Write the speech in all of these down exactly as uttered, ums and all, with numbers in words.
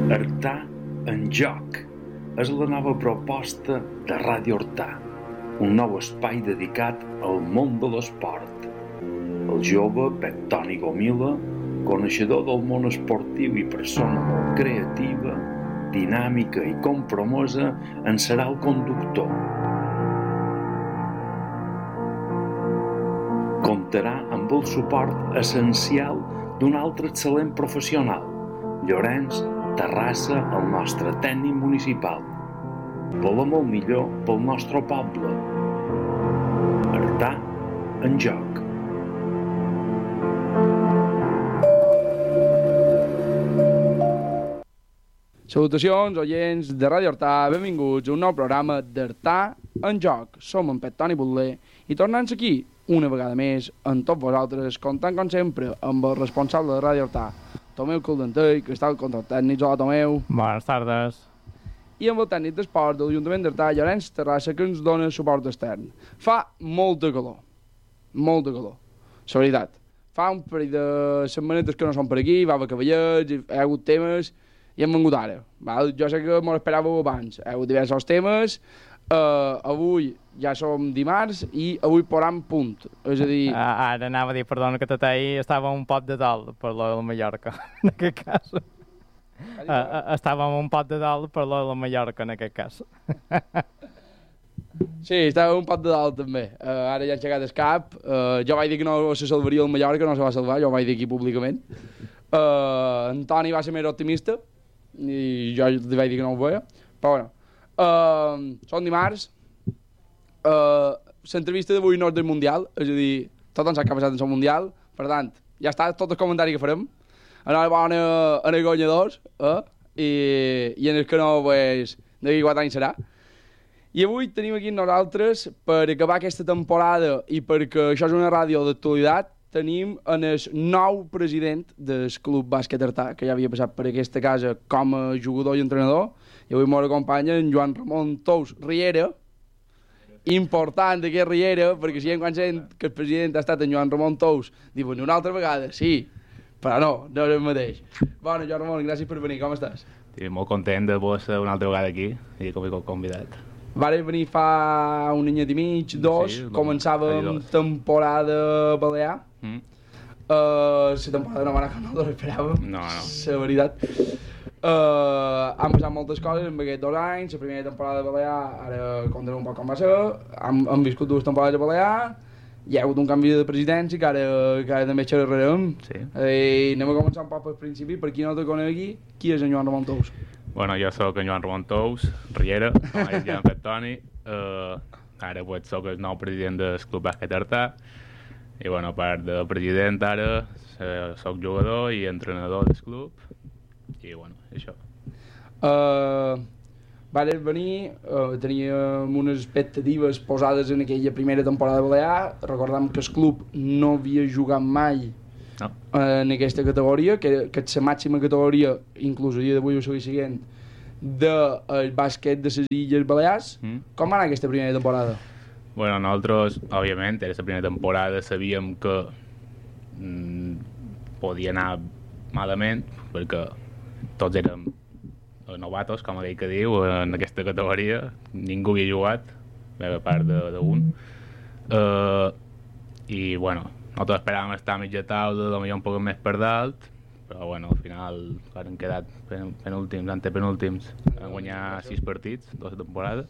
Artà en joc és la nova proposta de Ràdio Artà, un nou espai dedicat al món de l'esport. El jove Pep Toni Gomila, coneixedor del món esportiu i persona molt creativa, dinàmica i compromesa, en serà el conductor. Comptarà amb el suport essencial d'un altre excel·lent professional, Llorenç Terrassa, el nostre tècnic municipal. Volem el millor pel nostre poble. Artà en joc. Salutacions, oients de Ràdio Artà, benvinguts a un nou programa d'Artà en joc. Som en Pep Toni Butler i tornant aquí una vegada més amb tots vosaltres, comptant com sempre amb el responsable de Ràdio Artà, Tomeu Caldentell, que està al control tècnic. Hola, Tomeu. Bones tardes. I amb el tècnic d'esport de l'Ajuntament d'Artà, Llorenç Terrassa, que ens dona suport extern. Fa molta calor, molta calor, la veritat. Fa un parell de setmanetes que no som per aquí, va haver cavallets, hi ha hagut temes i hem vengut ara. Val? Jo sé que m'ho esperàveu abans, hi ha hagut diversos temes. Uh, avui ja som dimarts i avui posam punt, és a dir... Ah, ara anava a dir, perdona que tot ahir estava un pot de dalt per lo de la Mallorca, en aquest cas. Uh, uh, estàvem un pot de dalt per lo de la Mallorca, en aquest cas. Sí, estava un pot de dalt també. Uh, ara ja han aixecat el cap. Uh, jo vaig dir que no se salvaria el Mallorca, no se va salvar, jo ho vaig dir aquí públicament. Uh, en Toni va ser més optimista i jo li vaig dir que no ho veia, però bueno. Uh, som dimarts. Uh, l'entrevista d'avui no és del Mundial, és a dir, tothom sap que ha passat en el Mundial, per tant, ja està tot el comentari que farem. Enhorabona en els guanyadors, eh? I, i en els que no, pues, d'aquí quatre anys serà. I avui tenim aquí nosaltres, per acabar aquesta temporada i perquè això és una ràdio d'actualitat, tenim en el nou president del Club Bàsquet Artà, que ja havia passat per aquesta casa com a jugador i entrenador, i avui m'ho acompanya en Joan Ramon Tous Riera, important aquest Riera, perquè si quan sent que el president ha estat en Joan Ramon Tous, diuen una altra vegada, sí, però no, no és el mateix. Bueno, Joan Ramon, gràcies per venir, com estàs? Sí, molt content de poder ser una altra vegada aquí i com he convidat. Varen venir fa un anyet i mig, dos, sí, començàvem dos. Temporada balear. Mm. Uh, la temporada no va anar com no l'esperàvem, no, no. La veritat. Uh, han passat moltes coses en aquests dos anys. La primera temporada de Balear, ara contaré un poc com va ser. Hem, hem viscut dues temporades a Balear. Hi ha hagut un canvi de presidència que ara, que ara també xerrarem. Sí. I anem a començar un poc pel principi. Per qui no te conegui, qui és en Joan Ramon Tous? Bueno, jo soc en Joan Ramon Tous Riera, com ha dit ja en Pep Toni. Uh, ara pues, soc el nou president del Club Bàsquet Artà. I bueno, a part de president ara, uh, soc jugador i entrenador del club. I bueno, això. Uh, Varen venir, uh, teníem unes expectatives posades en aquella primera temporada de Balear. Recordem que el club no havia jugat mai no. en aquesta categoria, que, que és la màxima categoria, inclús a dia d'avui ho segueix sent, del bàsquet de les Illes Balears. Mm. Com va anar aquesta primera temporada? Bueno, nosaltres, òbviament, era la primera temporada, sabíem que mm, podia anar malament, perquè tots érem novatos, com aquell que diu, en aquesta categoria. Ningú havia jugat, a part d'un. Uh, I, bueno, nosaltres esperàvem estar a mitja taula, potser un poc més per dalt, però, bueno, al final han quedat penúltims, antepenúltims. Han guanyat sis partits, dues temporades.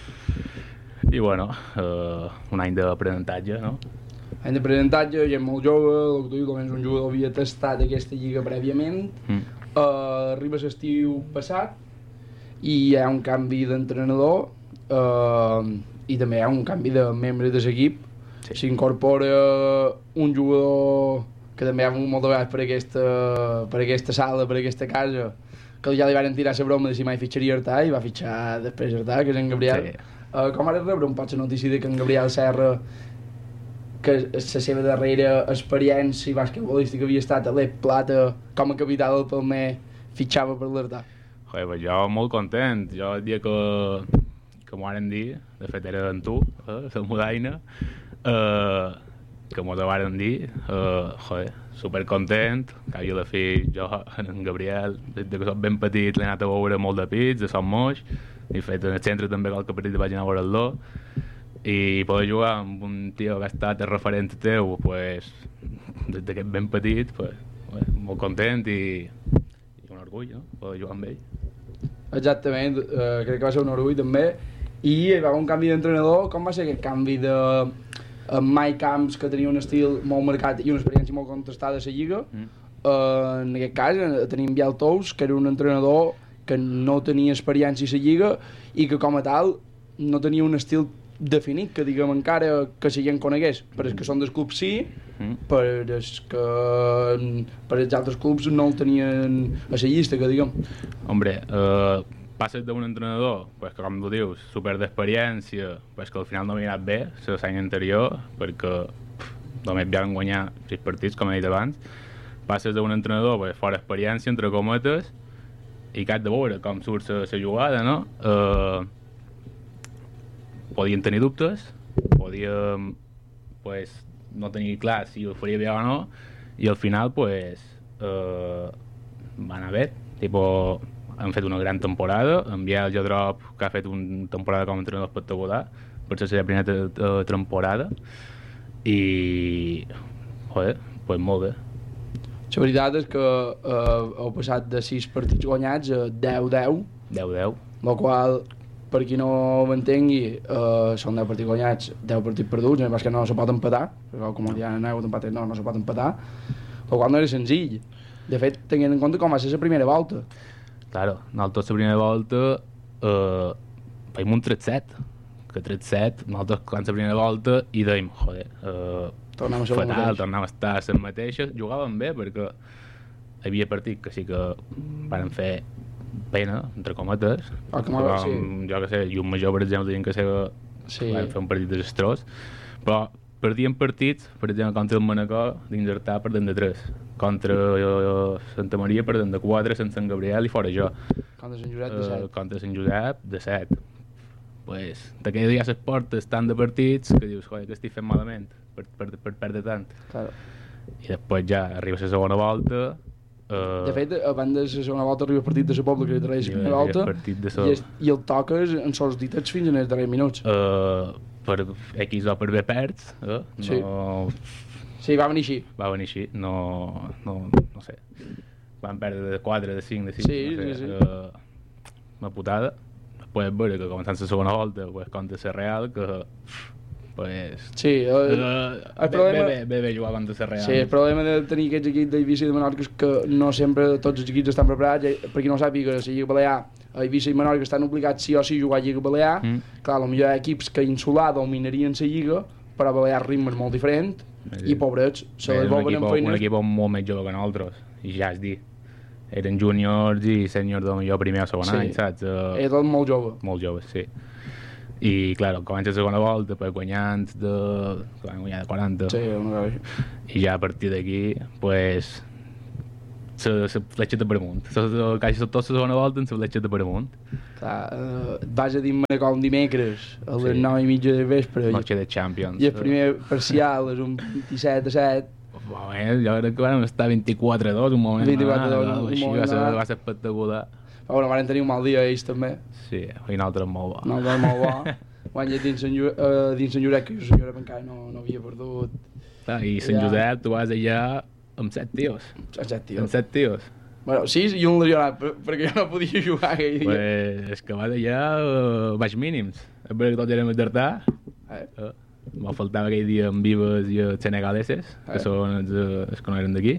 I, bueno, uh, un any d'aprenentatge, no? Any d'aprenentatge, gent molt jove, el que tu dius, almenys un jugador havia tastat aquesta lliga prèviament. Mm. Uh, arriba l'estiu passat i hi ha un canvi d'entrenador uh, i també hi ha un canvi de membres de l'equip. S'incorpora sí. un jugador que també ha vingut moltes vegades per aquesta, per aquesta sala, per aquesta casa, que ja li van tirar la broma de si mai fitxaria Artà i va fitxar després Artà, que és en Gabriel. Sí. Uh, com ara rebre un poc la notícia de que en Gabriel Serra, que la seva darrera experiència basquetbolística havia estat a l'E P Plata com a capità del Palmer, fitxava per l'Artà? Joder, pues jo molt content. Jo el dia que, que m'ho van dir, de fet era en tu, eh, la Mudaina, eh, que m'ho van dir, eh, joder, supercontent, que a la fi jo, en Gabriel, des que soc ben petit, l'he anat a veure molt de pits, de Son Moix, he fet en el centre també qualque partit vaig anar a veure'l, i poder jugar amb un tio que ha estat el referent teu, pues, des que ben petit, pues, molt content i, i un orgull, no?, poder jugar amb ell. Exactament, uh, crec que va ser un orgull també, i hi va haver un canvi d'entrenador. Com va ser aquest canvi de uh, Mike Camps, que tenia un estil molt marcat i una experiència molt contrastada a la Lliga, mm. uh, en aquest cas uh, tenim Biel Tous, que era un entrenador que no tenia experiència a la Lliga i que com a tal no tenia un estil definit, que diguem encara que la gent conegués, per els que són dels clubs sí, mm. per els que per els altres clubs no el tenien a la llista, que diguem. Hombre, eh, passes d'un entrenador, pues, que com tu dius, super d'experiència, pues, que al final no havia anat bé l'any anterior, perquè pff, només van guanyar sis partits, com he dit abans, passes d'un entrenador pues, fora experiència, entre cometes, i que has de veure com surt la jugada, no? Eh, podien tenir dubtes, podíem pues, no tenir clar si ho faria bé o no, i al final pues, eh, va anar bé. Tipo, han fet una gran temporada, en Biel Jodrop, que ha fet una temporada com a entrenador espectacular, per ser la primera temporada, i joder, pues molt bé. La veritat és que eh, heu passat de sis partits guanyats a deu deu, deu deu, el qual, per qui no m'entengui, uh, són deu partits guanyats, deu partits perduts, en el que no se pot empatar, perquè com ja aneu d'empatar, no, no se pot empatar, el qual no era senzill. De fet, tenint en compte com va ser la primera volta. Claro, nosaltres la primera volta eh, feim un tret set, que tret set, nosaltres quan la primera volta i dèiem, joder, eh, tornem a ser fatal, tornem a estar a les mateixes, jugàvem bé perquè hi havia partits que sí que van fer pena, entre cometes, ah, com, com, sí. Jo que sé, i un major, per exemple, que sé que sí. Van fer un partit desastrós, però perdien partits, per exemple, contra el Manacor, dins d'Artà perdent de tres, contra uh, Santa Maria perdent de quatre, sense Sant Gabriel i fora jo. Contra Sant Josep de set. Uh, contra Sant Josep de set. Pues, t'aquell dia les portes tant de partits que dius, joder, que estic fent malament per, per, per perdre tant. Claro. I després ja arriba la segona volta. Uh, de fet, abans de la segona volta arriba el partit de la Pobla, que era la primera volta, so... i, es, i el toques en sols ditets fins en els darrers minuts. Uh, per X o per B perds, eh? Sí. No... Sí, va venir així. Va venir així, no, no, no sé. Van perdre de quatre, de cinc, de sis, sí, no sé. Sí, sí. Uh, una putada. Després veure que començant la segona volta, pues, contra la Real, que... Pues, sí, el, uh, el problema... Bé, bé, bé, bé jugar contra la Real. Sí, el problema de tenir aquests equips d'Eivissa i de Menorca és que no sempre tots els equips estan preparats. Per qui no sàpiga, la Lliga Balear, Eivissa i Menorca estan obligats sí o sí a jugar a Lliga Balear. Mm. Clar, potser hi ha equips que insular dominarien la Lliga, però a Balear ritme és molt diferent, sí. I pobrets se les volen en feines. Un equip molt més jove que nosaltres, i ja es dir. Eren júniors i sèniors de millor primer o segon sí. Any, saps? Uh, Era tot molt jove. Molt joves, sí. I, clar, comença la segona volta, pues, guanyant de... van guanyar de quaranta. Sí, una cosa. I ja a partir d'aquí, pues, la fletxa de per amunt. Quasi tota la segona volta en la fletxa de per amunt. Clar, uh, vas a dir-me com dimecres, a les sí. nou i mitja de vespre. Noche de Champions. I el primer parcial és un vint-i-set a set. Bueno, jo crec que vam estar vint-i-quatre a dos, un moment. vint-i-quatre a dos, un moment. Va ser, va ser espectacular. Però bueno, van tenir un mal dia ells també. Sí, i nosaltres molt bo. Nosaltres molt bo. Guanya dins Sant Lloret, uh, dins Sant Lloret, que jo Sant Lloret encara no, no havia perdut. Ah, I Sant ja... Josep, tu vas allà amb set tios. Amb set tios. Amb set tios. Bueno, sis i un lesionat, perquè jo no podia jugar aquell dia. Pues és que vas allà uh, baix mínims. És perquè tots érem d'Artà. Eh? Uh, M'ha faltat aquell dia amb Vives i els senegaleses, eh? Que són els, els que no eren d'aquí.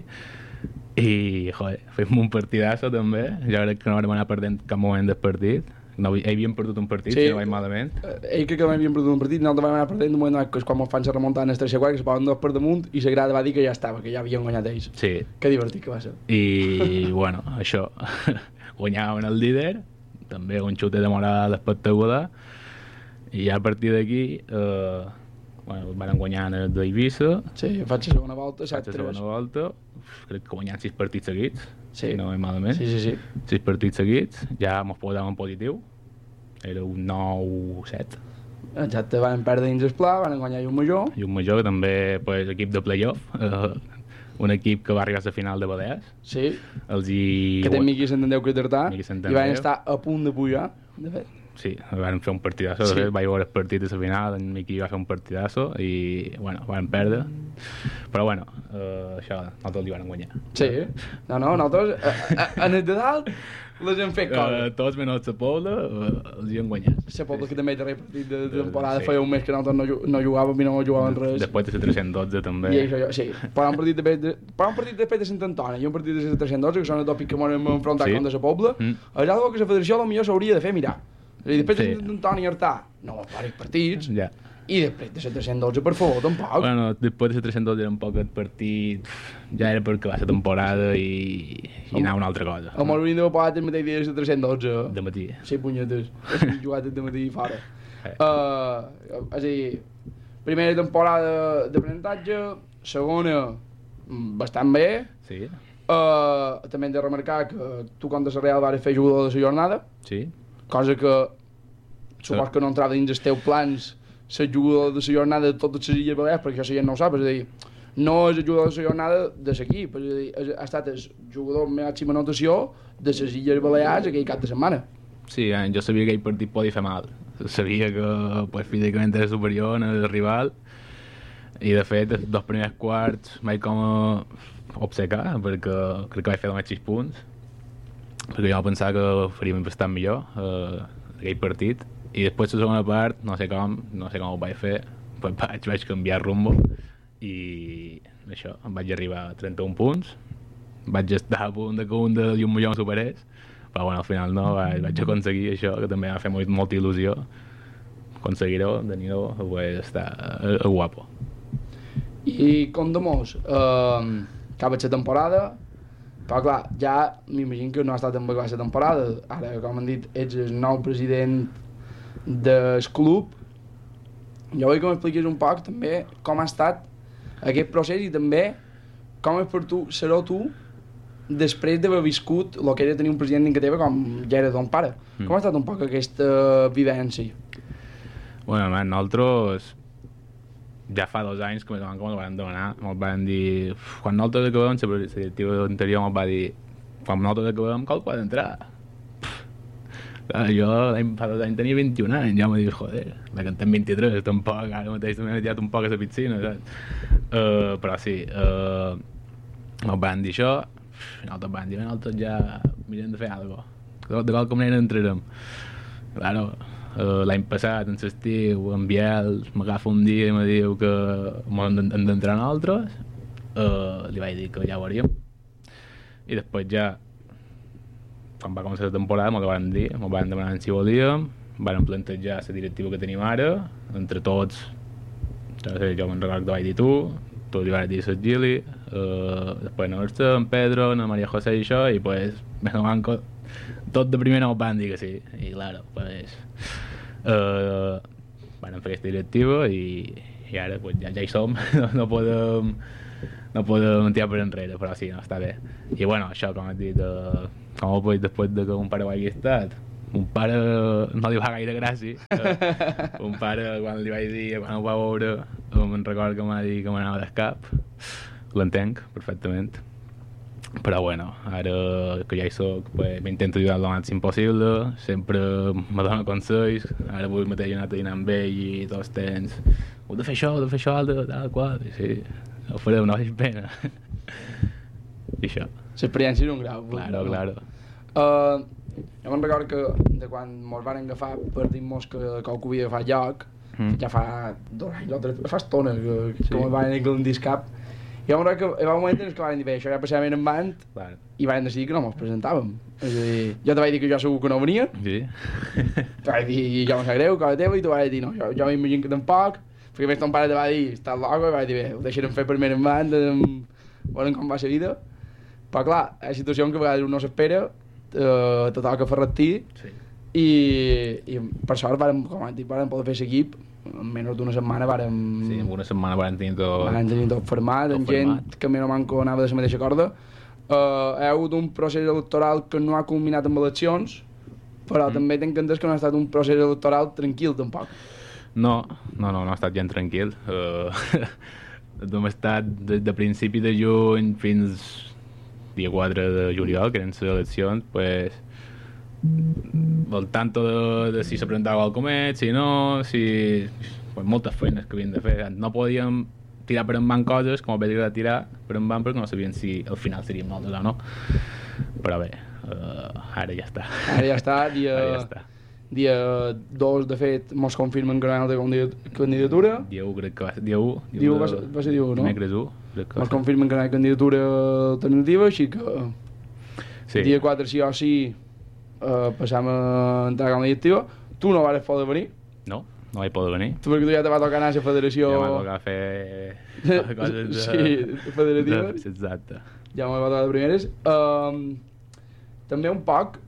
I, joder, fèiem un partidasso també. Jo crec que no vam anar perdent cap moment del partit. No, havíem perdut un partit, sí. Si no vaig malament. Ell crec que havíem perdut un partit, nosaltres vam anar perdent un moment que és quan ens fan remuntar en el tercer quart, que se posen dos per damunt, i Sagrada va dir que ja estava, que ja havien guanyat ells. Sí. Que divertit que va ser. I, bueno, això. Guanyàvem el líder, també un xute de moral espectacular, i ja a partir d'aquí... Eh, bueno, van guanyar el d'Eivissa. Sí, faig la segona volta, set tres. La segona volta, crec que guanyant sis partits seguits, sí. Si no vaig malament. Sí, sí, sí. Sis partits seguits, ja mos posàvem en positiu, era un nou set. Exacte, van perdre dins el pla, van guanyar i un major. I un major, també, pues, equip de playoff, eh, un equip que va arribar a la final de Balears. Sí. Els hi... Que té Miqui Sant Andreu que Tartà. Miqui Sant I van Andreu. estar a punt de pujar, de fet. Sí, van fer un partidasso, Sí. de fet, vaig veure el partit a la final, en Miqui va fer un partidasso i, bueno, van perdre. Però, bueno, uh, això, nosaltres li van guanyar. Sí. No, no, nosaltres, a, a, en el de dalt, les hem fet Uh, coses. tots menys la Pobla, uh, els hi han guanyat. La Pobla, que també el darrer partit de temporada Sí. feia un mes que nosaltres no, ju- no jugàvem i no jugàvem res. Després de la tres-cents dotze també. I això, jo, sí. Però un partit després de, però un partit després de Sant Antoni i un partit de tres-cents dotze, que són els tòpics que m'hem enfrontat Sí. contra la Pobla, Mm. és algo que la federació potser s'hauria de fer mirar. És a dir, després Sí. de Sant Antoni i Artà, no m'ho pare partits, Ja. i després de la tres-cents dotze, per favor, tampoc. Bueno, després de la tres-cents dotze era un poc el partit, ja era perquè va ser temporada i, i anava una altra cosa. El Morbini de Papat el mateix dia de la tres-cents dotze. De matí. Sí, punyetes. He jugat el matí fora. Eh. Uh, és a dir, primera temporada d'aprenentatge, segona, mm, bastant bé. Sí, Uh, també hem de remarcar que tu contra la Real vas fer jugador de la jornada, sí. cosa que supos que no entrava dins els teus plans ser jugador de la jornada de totes les Illes Balears, perquè això la gent no ho sap, és a dir, no és el jugador de la jornada de l'equip, és a dir, és, ha estat el jugador amb màxima anotació de les Illes Balears aquell cap de setmana. Sí, eh, jo sabia que aquell partit podia fer mal. Sabia que pues, físicament era superior en el rival i de fet els dos primers quarts vaig com a obcecar perquè crec que vaig fer només sis punts perquè jo pensava que faríem bastant millor eh, aquell partit i després la segona part, no sé com, no sé com ho vaig fer, pues vaig, vaig canviar rumbo i això, em vaig arribar a trenta-un punts, vaig estar a punt de que un de un milió em superés, però bueno, al final no, vaig, vaig aconseguir això, que també m'ha fet molt, molta il·lusió. Aconseguir-ho, de nhi-ho, pues, està eh, guapo. I com de mos, uh, acaba la temporada, però clar, ja m'imagino que no ha estat tan bé la temporada. Ara, com han dit, ets el nou president del club. Jo vull que m'expliquis un poc també com ha estat aquest procés i també com és per tu, serà tu, després d'haver viscut el que era tenir un president dintre teva com ja era ton pare. Mm. Com ha estat un poc aquesta vivència? Bueno, man, nosaltres ja fa dos anys que més o menys com ens van demanar, ens van dir, quan nosaltres acabem, la directiva anterior ens va dir, quan nosaltres acabem, cal pot entrar. Clar, jo l'any fa dos anys tenia vint-i-un anys, ja m'ho dius, joder, la que en tenc vint-i-tres, tampoc, ara mateix també m'he tirat un poc a la piscina, saps? Uh, però sí, uh, ens van dir això, i nosaltres van dir, nosaltres ja mirem de fer alguna cosa, de qualque manera entrarem. Claro, uh, l'any passat, en l'estiu, en Biel m'agafa un dia i me diu que hem d'entrar nosaltres, uh, li vaig dir que ja ho hauríem, i després ja, quan va començar la temporada, m'ho van dir, m'ho van demanar si volíem, van plantejar la directiva que tenim ara, entre tots, jo me'n recordo que vaig dir tu, tu li vas dir a Gili, uh, després en Orsa, en Pedro, en Maria José i això, i pues, me manco, tot de primera m'ho van dir que sí, i claro, pues, uh, van fer aquesta directiva i, i ara pues, ja, ja hi som, no, no podem no podem tirar per enrere, però sí, no, està bé. I bueno, això, com has dit, uh, com ho puc després de que un pare ho hagi estat, un pare no li va gaire gràcia, uh, un pare quan li vaig dir, quan ho va veure, me'n recordo que m'ha dit que m'anava d'escap, l'entenc perfectament, però bueno, ara que ja hi soc, pues, m'intento ajudar el màxim possible, sempre me dona consells, ara avui mateix he anat a dinar amb ell i tots tens, heu de fer això, heu de fer això, altre, tal, qual, i sí, ho fareu, no és pena. I això. L'experiència és un grau. Claro, no? claro. Uh, jo me'n recordo que de quan mos van agafar per dir-nos que, que el havia agafat lloc, mm. ja fa dos anys o tres, fa estona que, sí. que me'n van anar a discap, i jo me'n recordo que hi va un moment en què van dir, bé, això ja passava en band, claro. I van decidir que no mos presentàvem. És a dir, jo te vaig dir que jo segur que no venia, sí. te vaig dir, jo em sap greu, cosa teva, i tu vaig dir, no, jo, jo m'imagino que tampoc, perquè més ton pare te va dir, estàs loco, i vaig dir, bé, ho deixarem fer primer en band, veurem com va la vida. Però clar, hi ha situacions que a vegades un no s'espera, eh, te toca fer retir, sí. i, i per sort vàrem, com han dit, vàrem poder fer l'equip, en menys d'una setmana vàrem... Sí, en una setmana vàrem tenir tot... Vàrem tenir tot format, tot en format. Gent que menys manco anava de la mateixa corda. Uh, hi ha hagut un procés electoral que no ha culminat amb eleccions, però mm. també tinc entès que no ha estat un procés electoral tranquil, tampoc. No, no, no, no ha estat gens tranquil. Uh, hem estat des de principi de juny fins dia quatre de juliol, que eren les eleccions, pues, al tanto de, de si se presentava el comet, si no, si... Pues moltes feines que havíem de fer. No podíem tirar per endavant coses com a pedra de tirar per endavant perquè no sabien si al final seríem nosaltres o no. Però bé, uh, ara ja està. Ara ja està, dia... Ara ja està. Dia dos, de fet, mos confirmen que no hi ha una altra candidatura. Dia u crec que va ser dia u. Dia u va ser, va ser dia u, no? Dimecres u. Mos confirmen que no hi ha candidatura alternativa, així que sí. Dia quatre sí o sí uh, passam a entrar com a directiva. Tu no vas poder venir? No, no vaig poder venir. Tu perquè tu ja te va tocar anar a la federació... Ja m'ha tocat fer coses de... Sí, federatives. De... Exacte. Ja m'ha tocat de primeres. Um, també un poc,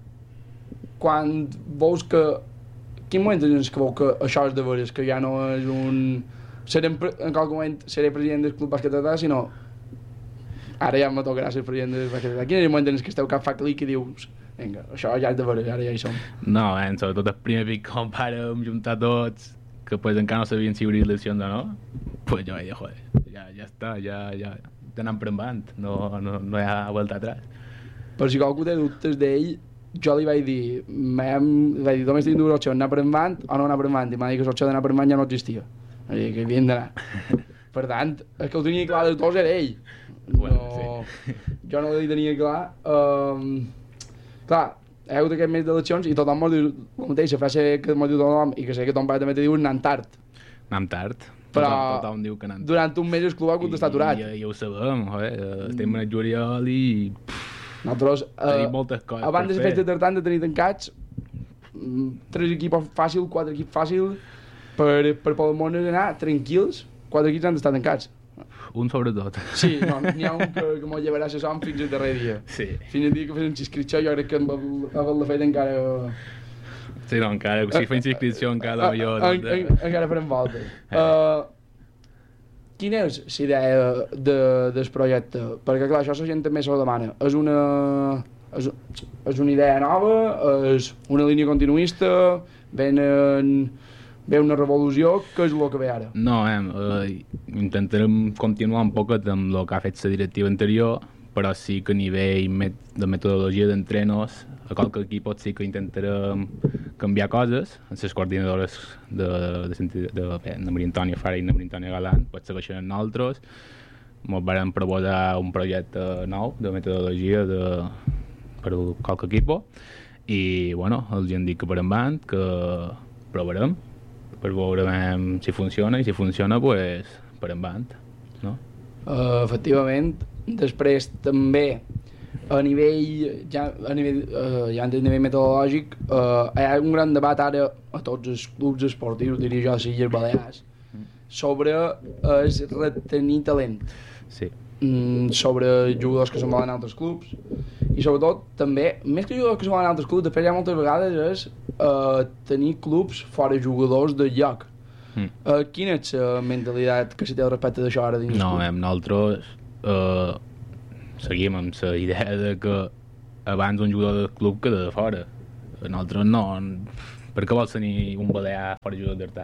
quan veus que... Quin moment tens que veus que això és de veres, que ja no és un... Serem, en qualque moment seré president del Club Bàsquet Tartà, sinó... Ara ja me tocarà ser president del Bàsquet Tartà. Quin és el moment tens que esteu cap fa clic i dius... Vinga, això ja és de veres, ara ja hi som. No, eh, sobretot el primer pic com vàrem juntar tots, que pues encara no sabien si hi hauria eleccions o no, pues jo vaig dir, joder, ja, ja està, ja, ja t'anant per endavant, no, no, no hi ha vuelta atrás. Per si qualcú té dubtes d'ell, jo li vaig dir, m'hem, vaig dir, només tinc dues opcions, anar per endavant o no anar per endavant, i m'ha dit que l'opció d'anar per endavant ja no existia. És a dir, que havien d'anar. Per tant, el que ho tenia clar de tots era ell. Bueno, no, sí. Jo no ho tenia clar. Um, clar, hi ha hagut aquest mes d'eleccions i tothom m'ho diu el mateix, la frase que m'ho diu tothom i que sé que ton pare també te diu és anant tard. Anant tard. Però tothom, tothom diu que anant tard. Durant un mes el club ha hagut d'estar aturat. I, i, ja ho sabem, joder, estem en el juliol i... Nosaltres, tenim uh, moltes coses abans de la festa de tartant de tenir tancats tres equips fàcil, quatre equips fàcil per, per poder món anar tranquils, quatre equips han d'estar tancats. Un sobretot. Sí, no, n'hi ha un que, que m'ho llevarà a la som fins al darrer dia. Sí. Fins al dia que fes una inscripció jo crec que amb haver-la fet encara... Sí, no, encara, si fa inscripció encara millor... En, en, encara farem voltes. Uh, Quina és la idea de, del projecte? Perquè, clar, això la gent també se ho demana. És una, és, és una idea nova? És una línia continuista? Venen, ve una revolució? Què és el que ve ara? No, eh, intentarem continuar un poc amb el que ha fet la directiva anterior, però sí que a nivell met de metodologia d'entrenos, a qualque equip sí que intentarem canviar coses. Les coordinadores de, de, de, de, de, de Maria Antònia Fara i de Maria Antònia Galant pues, segueixen amb nosaltres. Ens vam proposar un projecte nou de metodologia de, per qualque equip i bueno, els hem dit que per endavant, que provarem per veure si funciona i si funciona pues, per endavant. No? Uh, efectivament, després també a nivell, ja a nivell, uh, ja a nivell metodològic, uh, hi ha un gran debat ara a tots els clubs esportius, diria jo, a les Illes Balears, sobre el retenir talent. Sí. Mm, sobre jugadors que se'n volen a altres clubs i sobretot també, més que jugadors que se'n volen a altres clubs, després hi ha moltes vegades és uh, tenir clubs fora jugadors del lloc. Mm. Uh, quina és la mentalitat que se té al respecte d'això ara dins no, el club? No, nosaltres uh, seguim amb la idea de que abans un jugador del club queda de fora. Nosaltres no... Per què vols tenir un balear fora jugador d'Artà?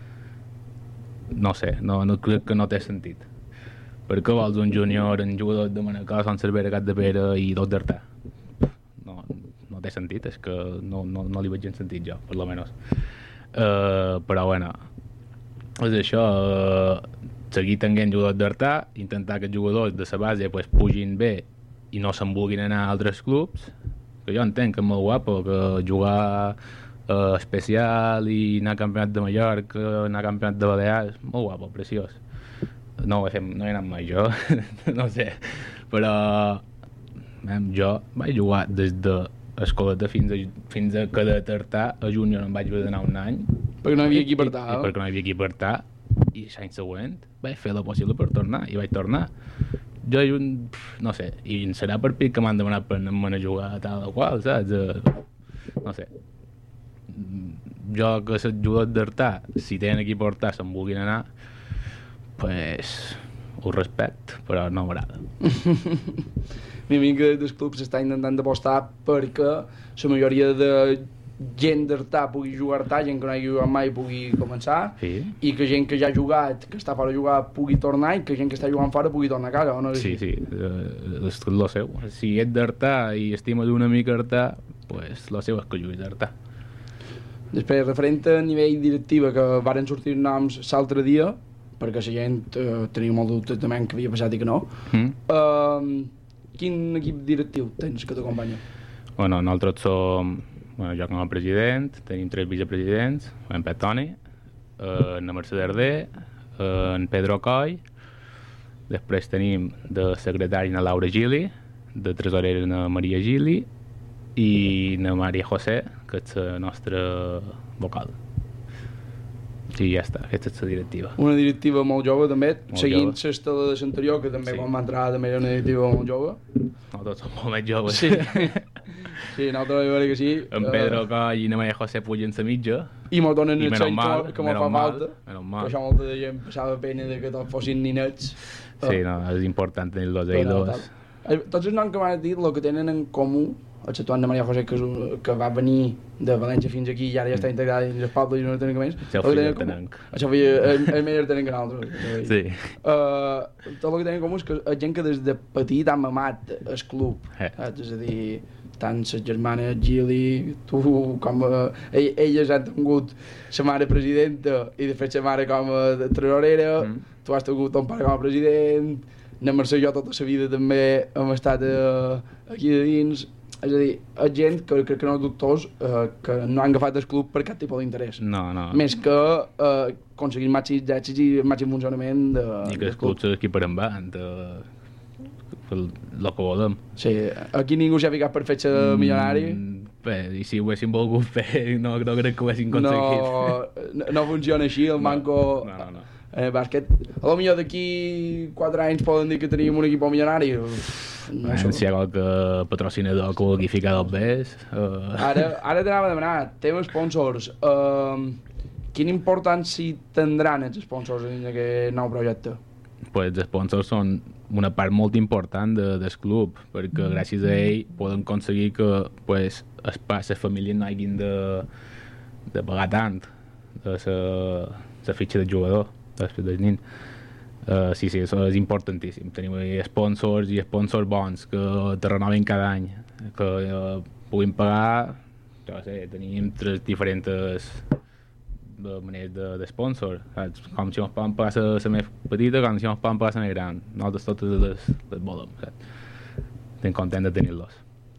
No sé, no, no crec que no té sentit. Per què vols un júnior, un jugador de Manacor, Sant Cervera, Gat de Pere i dos d'Artà? No, no té sentit, és que no, no, no li veig en sentit jo, per lo menos. Uh, però bueno, és això, uh, seguir tenint jugadors d'Artà, intentar que els jugadors de la base pues, pugin bé i no se'n vulguin anar a altres clubs, que jo entenc que és molt guapo, que jugar uh, especial i anar a campionat de Mallorca, anar a campionat de Balears, molt guapo, preciós. No ho he fet, no he anat mai jo, no sé, però eh, jo vaig jugar des de escoleta fins a, fins a cadet Artà, a júnior em vaig haver d'anar un any. Perquè no hi havia aquí per Artà, i, i perquè no hi havia aquí per Artà, i l'any següent vaig fer la possible per tornar, i vaig tornar. Jo, un, no sé, i serà per pic que m'han demanat per anar a jugar a tal o qual, saps? No sé. Jo que els jugadors d'Artà, si tenen aquí per Artà, se'n vulguin anar, pues ho respecte, però no m'agrada. Una mica dels clubs s'està intentant apostar perquè la majoria de gent d'Artà pugui jugar a Artà, gent que no hagi jugat mai pugui començar, Sí. i que gent que ja ha jugat, que està fora de jugar, pugui tornar, i que gent que està jugant fora pugui tornar a casa, o no? Sí, sí, eh, és tot lo seu. Si ets d'Artà i estimes una mica Artà, pues lo seu és que juguis d'Artà. Després, referent a nivell directiva, que varen sortir noms l'altre dia, perquè la gent eh, tenia molt dubtes també que havia passat i que no, Mm? eh, quin equip directiu tens que t'acompanya? Bueno, nosaltres som, bueno, jo com a president, tenim tres vicepresidents, en Pep Toni, eh, en Mercè Arder, eh, en Pedro Coll, després tenim de secretari na Laura Gili, de tresorera na Maria Gili i na Maria José, que és la nostra vocal. Sí, ja està, aquesta és la directiva. Una directiva molt jove també, Molt seguint jove. l'estela de l'anterior, que també Sí. quan va entrar també era una directiva molt jove. Nosaltres som molt més joves. Sí, sí, nosaltres vam veure que sí. En Pedro Coll i na Maria José pugen la mitja. I mos donen I el menys seny mal, que, que mos menys fa mal, falta. menys Que mal. això molta de gent passava pena de que tots fossin ninets. Sí, no, és important tenir-los Però ahí no, dos. tal. Eh, Tots els noms que m'has dit, el que tenen en comú, exceptuant de Maria José, que, és un, que va venir de València fins aquí i ara ja està integrada dins el poble i no tenen que més. Això el que fill tenen de en comú- tenenc. Això feia, és, és millor tenir que nosaltres. Sí. Uh, tot el que tenen en comú és que és gent que des de petit ha mamat el club. Eh. Saps? És a dir, tant les germanes Gili, tu com a... Ell, elles han tingut la mare presidenta i de fet la mare com a tresorera, Mm. tu has tingut ton pare com a president, na Mercè i jo tota la vida també hem estat uh, aquí de dins. És a dir, és gent que crec que no dubtós uh, que no han agafat el club per cap tipus d'interès. No, no. Més que uh, aconseguir màxims èxits i màxim funcionament de, I que del els clubs s'equiparen per endavant. Eh, el que volem. Sí, aquí ningú s'ha ficat per fer-se milionari. Mm, bé, i si ho haguéssim volgut fer, no, no crec que ho haguéssim aconseguit. No, no, no funciona així, el manco... No, no, no. En el bàsquet, a lo millor d'aquí quatre anys poden dir que tenim un equip milionari. Uf, no No sé. si hi ha qualque patrocinador que vulgui ficar dels bes. Uh... Ara, ara t'anava a demanar, tema sponsors. Uh, quina importància tindran els sponsors en aquest nou projecte? Pues els sponsors són una part molt important de, del club, perquè gràcies a ell poden aconseguir que pues, es, les famílies no hagin de, de pagar tant de la fitxa del jugador, després del nin. Uh, sí, sí, això és importantíssim. Tenim sponsors i sponsors bons que te renoven cada any, que uh, puguin pagar, jo sé, tenim tres diferents de maneres de, de sponsor, saps? Com si ens poden pagar la més petita, com si ens poden pagar la més gran. Nosaltres totes les, les volem, saps? Estem contents de tenir-los.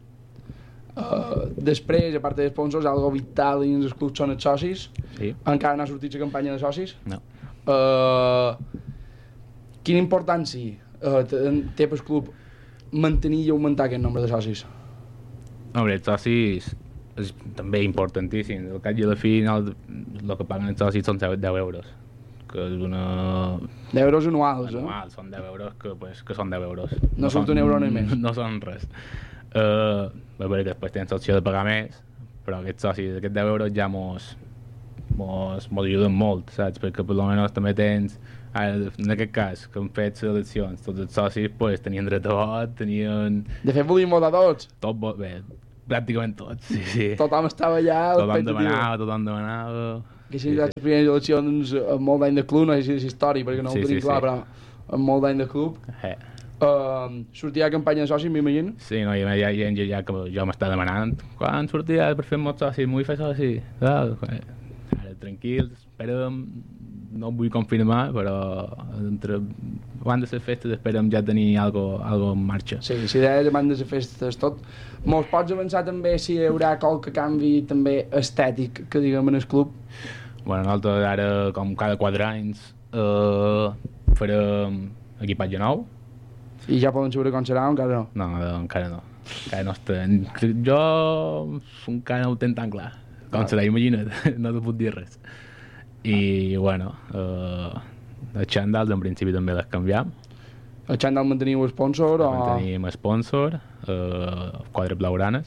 Uh, després, a part de sponsors, algo vital dins els clubs són els socis. Sí? Encara no ha sortit la campanya de socis. No. Uh, quina importància uh, té pel club mantenir i augmentar aquest nombre de socis? Home, els socis és també importantíssim. Al cap i a la fi, el, el que paguen els socis són deu euros, que és una... deu euros anuals, eh? Anual, són deu euros, que, pues, que són deu euros. No surt són, un euro ni més. No són res. Uh, a veure, després tens l'opció de pagar més, però aquests socis, aquests deu euros ja mos, mos, mos ajuden molt, saps? Perquè per almenys també tens, ara, en aquest cas, que han fet les eleccions, tots els socis pues, tenien dret a vot, tenien De fet, volíem votar tots. tot vot, bé, pràcticament tots, sí, sí. Tothom estava allà a Tothom l'expectativa. demanava, tothom demanava... Que si les primeres eleccions amb molt d'any de club, no sé si és històric, perquè no Sí, ho tenim sí, clar, sí. però amb molt d'any de club. Eh. Uh, sortirà campanya de socis, m'imagino. Sí, no, i a més hi ha gent ja, ja que jo m'està demanant quan sortirà per fer molts socis, m'ho vull fer soci. Ah, ara, tranquils, espera'm, no ho vull confirmar, però entre, abans de les festes esperem ja tenir algo, algo en marxa. Sí, si deies abans de les festes tot. Mos pots avançar també si hi haurà qualque canvi també estètic, que diguem, en el club? Bueno, nosaltres ara, com cada quatre anys, eh, farem equipatge nou. I ja poden saber com serà o encara no? No, no, encara no. Encara no està... Jo encara no ho tenc tan clar. Com serà, imagina't, no te puc dir res. I, bueno, eh, els xandals en principi també les canviam. El xandall manteniu sponsor o...? Tenim sponsor, eh, quadres blaugranes.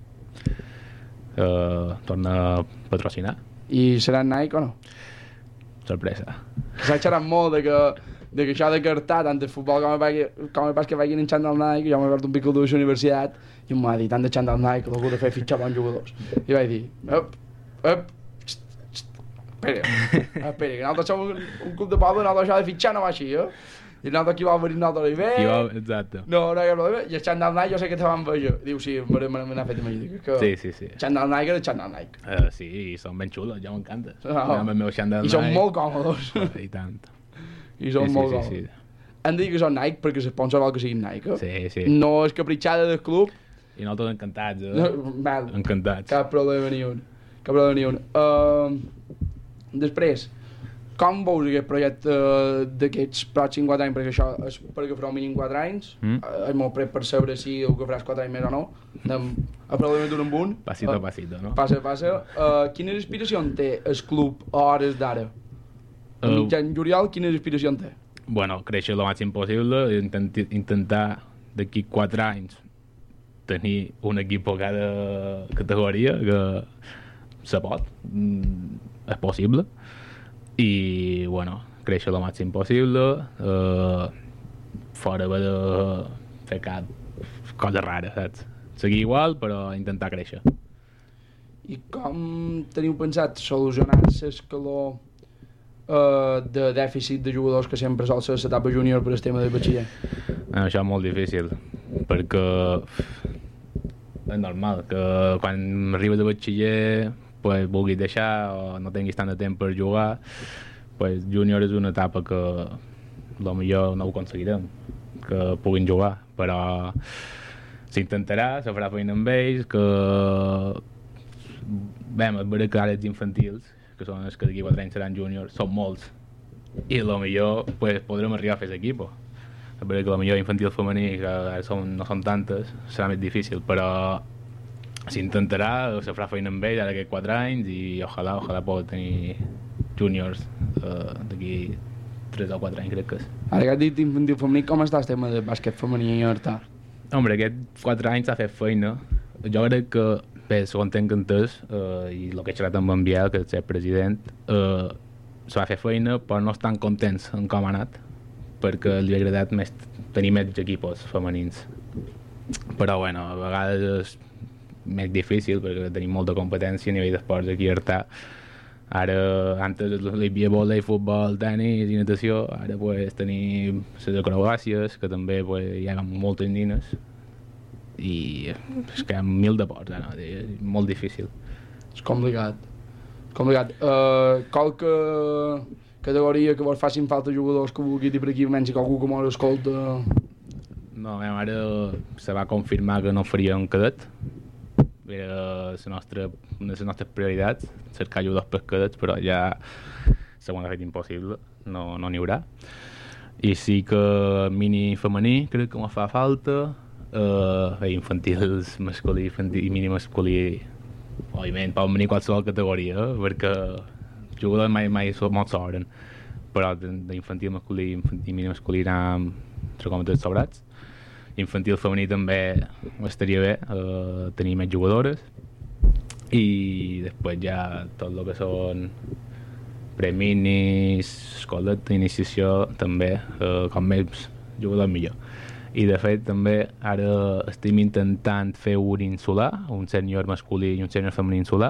Eh, torna a patrocinar. I serà Nike o no? Sorpresa. S'ha xerrat molt de que de que això de cartar tant el futbol com el bàsquet, com el bàsquet vagin en xandall Nike, jo m'acordo un pico de la universitat i em va dir, tant de xandall Nike, l'algú de fer fitxar bons jugadors. I vaig dir, up, up, espera, espera, que nosaltres som un, un club de poble, nosaltres això de fitxar no va així, eh? I nosaltres aquí vam venir nosaltres i bé... Exacte. No, no hi ha problema. I el xandall Nike jo sé que te van veure. Diu, sí, me n'ha fet imaginar. Que sí, sí, sí. Xandall Nike era xandall Nike. Uh, sí, i són ben xulos, ja m'encanta. Oh. I són molt còmodes. I tant. I són sí, molt sí, còmodes. sí, sí. Hem de dir que són Nike perquè l'esponsor vol que siguin Nike. Sí, sí. No és capritxada del club. I nosaltres encantats, eh? No, val. Encantats. Cap problema ni un. Cap problema ni un. Uh, després, com veus aquest projecte uh, d'aquests pròxims quatre anys? Perquè això és per agafar un mínim quatre anys. Mm. Uh, és molt pret per saber si ho agafaràs quatre anys més o no. Anem a problema d'un en un. Pasito a uh, pasito, no? Passa a passa. Uh, quines aspiracions té el club a hores d'ara? A Uh, mitjan juliol, quines aspiracions té? Bueno, créixer el màxim possible, intent, intentar d'aquí quatre anys tenir un equip a cada categoria, que se pot, mm, és possible, i, bueno, créixer el màxim possible, eh, fora haver de fer cap cosa rara, saps? Seguir igual, però intentar créixer. I com teniu pensat solucionar l'escaló Uh, de dèficit de jugadors que sempre sol ser l'etapa júnior per el tema de batxiller? Això és molt difícil, perquè és normal que quan arribes a batxiller pues, vulguis deixar o no tinguis tant de temps per jugar, pues, júnior és una etapa que potser no ho aconseguirem, que puguin jugar, però s'intentarà, se farà feina amb ells, que bé, és vera que ara ets infantils, que són els que d'aquí quatre anys seran júniors, són molts, i potser pues, podrem arribar a fer l'equip. És vera que potser infantil femení, que ara som, no són tantes, serà més difícil, però s'intentarà, se farà feina amb ells ara aquests quatre anys i ojalà, ojalà pugui tenir júniors eh, d'aquí tres o quatre anys, crec que és. Ara que has dit infantil femení, com està el tema de bàsquet femení a Horta? Hombre, aquests quatre anys s'ha fet feina. Jo crec que bé, segons tenc entès, eh, i el que he xerrat amb en Biel, que és el president, eh, se va fer feina, però no estan contents en com ha anat, perquè li ha agradat més tenir més equipos femenins. Però, bueno, a vegades és més difícil, perquè tenim molta competència a nivell d'esports aquí a Artà. Ara, antes hi havia volei, futbol, tenis i natació, ara pues, tenim les acrobàcies, que també pues, hi ha moltes nines, i és que hi ha mil deports ara, és molt difícil. És complicat. Complicat. Uh, qualque categoria que vos facin falta jugadors que vulgui dir per aquí, menys que algú que mos escolta? No, ara se va confirmar que no faríem cadet. Era la nostra, una de les nostres prioritats, cercar jugadors per cadets, però ja se m'ho ha fet impossible, no n'hi no haurà. I sí que mini femení crec que me fa falta. Uh, infantils, masculí infantil, i mini masculí, òbviament pot venir qualsevol categoria, eh? Perquè jugadors mai, mai molt s'obren, però d'infantil masculí i mini masculí anar entre cometes sobrats. Infantil femení també estaria bé, uh, tenir més jugadores, i després ja tot el que són preminis, escolet, iniciació també, uh, com més jugadors millor. I de fet també ara estem intentant fer un insular, un sènior masculí i un sènior femení insular,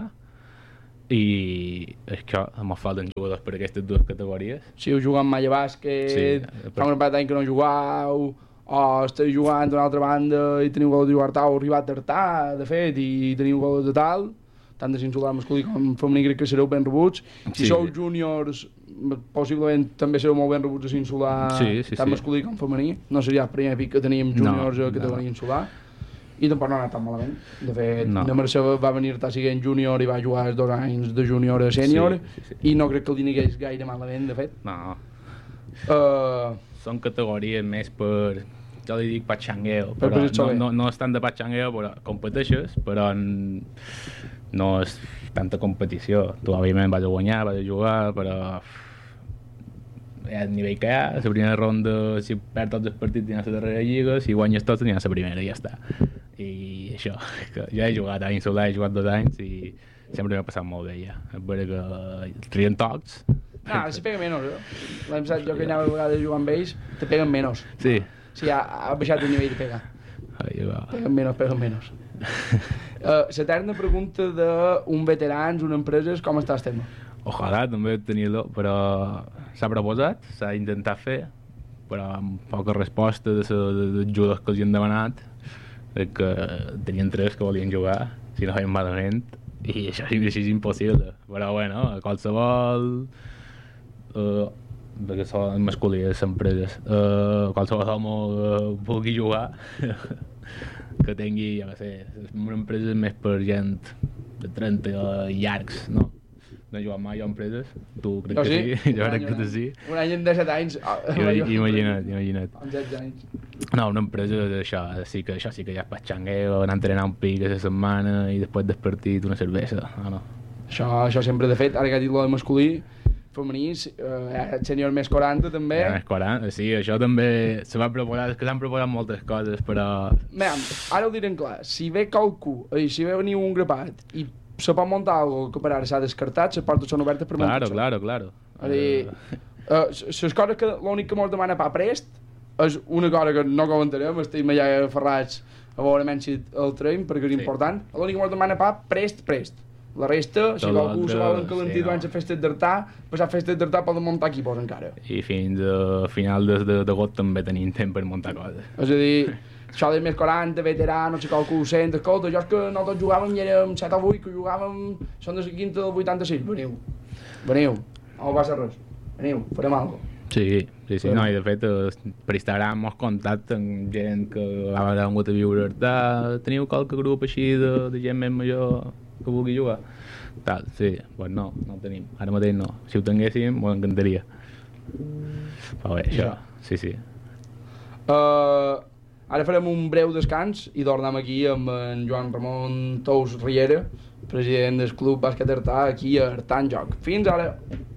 i això, em falten jugadors per aquestes dues categories. Si heu jugat mai a bàsquet, sí, fa un parell d'any que no jugueu, o esteu jugant a una altra banda i teniu gols de jugar tal, o arribat a Artà, de fet, i teniu gols de tal, tant de sinsular masculí com femení crec que sereu ben rebuts. Si sí. Sou júniors, possiblement també sereu molt ben rebuts a sinsular, sí, sí, tant sí. masculí com femení. No seria el primer pic que teníem júniors no, a categoria no. insular. I tampoc no ha anat tan malament. De fet, no. Na Mercè va venir a siguent júnior i va jugar els dos anys de júnior a sènior, sí, sí, sí. I no crec que el dinigués gaire malament, de fet. No. Uh, Són categories més per... Jo li dic patxangueo, però no, no, no estan de patxangueo, però competeixes, però no és tanta competició. Tu, òbviament, vas a guanyar, vas a jugar, però hi ha el nivell que hi ha. La primera ronda, si perds tots els partits, n'hi ha la darrera lliga, si guanyes tots, n'hi ha la primera, i ja està. I això, que jo he jugat a Insular, he jugat dos anys, i sempre m'ha passat molt bé, ja. És vera que trien tocs, No, se pega menys, eh? L'any passat jo que anava a vegades a jugar amb ells, te peguen menys. Sí. Sí, ha, ha baixat el nivell de pegar. Ahí va. Peguen menys, peguen menys. Uh, l'eterna pregunta d'un veterans, una empresa, com està el tema? Ojalà també tenir-lo, però s'ha proposat, s'ha intentat fer, però amb poca resposta de les ajudes que els han demanat, que tenien tres que volien jugar, si no feien malament, i això sí que és impossible. Però bueno, qualsevol... Uh, perquè són masculí, les empreses, uh, qualsevol home uh, vulgui jugar, que tingui, ja sé, una empresa més per gent de trenta llargs, no? No he jugat mai a empreses, tu crec no, que sí? sí, jo crec que sí. Un any en disset anys. Imagina't, imagina't. En setze anys. No, una empresa d'això, sí que això sí que ja és patxangueo, anar a entrenar un pic a la setmana i després del partit una cervesa, no, no. Això, això sempre de fet, ara que ha dit lo de masculí, femení, eh, sènior més quaranta també. Ja, més quaranta, sí, això també se va proposar, és que s'han proposat moltes coses, però... Mira, ara ho direm clar, si ve qualcú, eh, si ve venir un grapat i se pot muntar alguna que per ara s'ha descartat, les portes són obertes per muntar. Claro, claro, claro. És a dir, uh, les coses que l'únic que mos demana pa prest és una cosa que no comentarem, estem allà aferrats a veure menys si el traiem perquè és sí. important. L'únic que mos demana pa prest, prest. La resta, si algú se vol encalentir sí, no. Abans de festes d'Artà, passar festes d'Artà poden muntar equipos encara. I fins a final d'agost també tenim temps per muntar coses. És a dir, això dels més quaranta, veterà, no sé qual que ho sent, escolta, jo és que nosaltres jugàvem i érem set o vuit, que jugàvem, són de la quinta del vuitanta-sis, veniu, veniu, no passa res, veniu, farem alguna cosa. Sí, sí, sí, no, i de fet per Instagram mos contacten gent que ha vengut a viure a Artà, teniu qualque grup així de, de gent més major que vulgui jugar? Tal, sí, pues no, no el tenim, ara mateix no, si ho tinguéssim m'encantaria. Però bé, això, sí, sí. Uh, ara farem un breu descans i tornem aquí amb en Joan Ramon Tous Riera, president del Club Bàsquet Artà, aquí a Artà en Joc. Fins ara!